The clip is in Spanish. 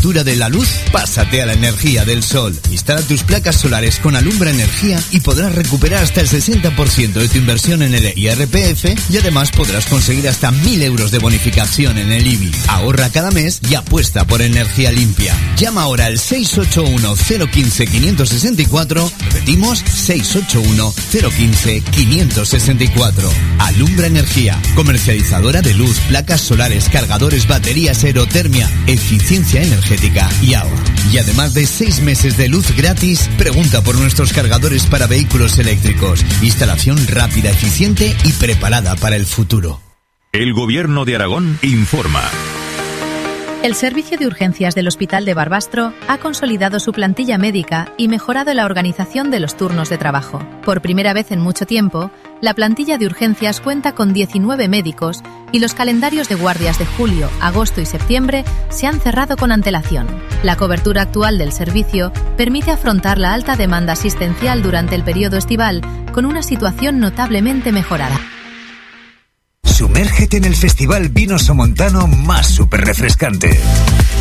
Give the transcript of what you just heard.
factura de la luz? Pásate a la energía del sol. Instala tus placas solares con Alumbra Energía y podrás recuperar hasta el 60% de tu inversión en el IRPF y además podrás conseguir hasta 1.000 euros de bonificación en el IBI. Ahorra cada mes y apuesta por energía limpia. Llama ahora al 681-015-564. Repetimos, 681-015-564. Alumbra Energía, comercializadora de luz, placas solares, cargadores, baterías, aerotermia, eficiencia energética y ahorro. Y además de 6 meses de luz gratis, pregunta por nuestros cargadores para vehículos eléctricos. Instalación rápida, eficiente y preparada para el futuro. El Gobierno de Aragón informa. El Servicio de Urgencias del Hospital de Barbastro ha consolidado su plantilla médica y mejorado la organización de los turnos de trabajo. Por primera vez en mucho tiempo, la plantilla de urgencias cuenta con 19 médicos y los calendarios de guardias de julio, agosto y septiembre se han cerrado con antelación. La cobertura actual del servicio permite afrontar la alta demanda asistencial durante el periodo estival con una situación notablemente mejorada. Sumérgete en el Festival Vino Somontano más súper refrescante.